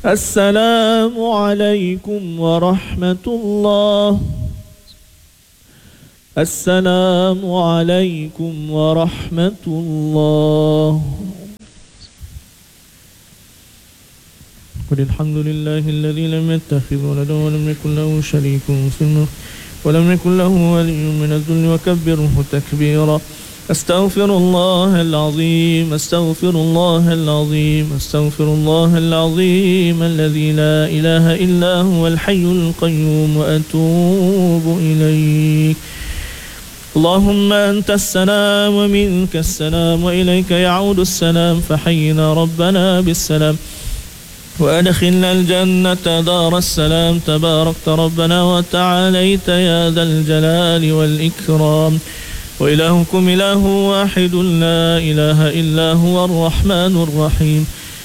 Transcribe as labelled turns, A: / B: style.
A: السلام عليكم ورحمة الله. السلام عليكم ورحمة الله. قل الحمد لله الذي لم يتخذ ولدا ولم يكن له شريك في الملك ولم يكن له ولي من الذل وكبره تكبيرا. أستغفر الله العظيم أستغفر الله العظيم أستغفر الله العظيم الذي لا إله إلا هو الحي القيوم وأتوب إليك. اللهم أنت السلام ومنك السلام وإليك يعود السلام، فحينا ربنا بالسلام وأدخلنا الجنة دار السلام. تباركت ربنا وتعاليت يا ذا الجلال والإكرام. وإلهكم إله واحد لا إله إلا هو الرحمن الرحيم.